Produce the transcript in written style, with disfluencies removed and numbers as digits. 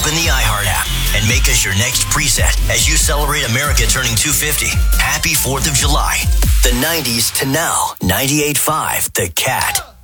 Open the iHeart app and make us your next preset as you celebrate America turning 250. Happy 4th of July. The 90s to now. 98.5 The Cat.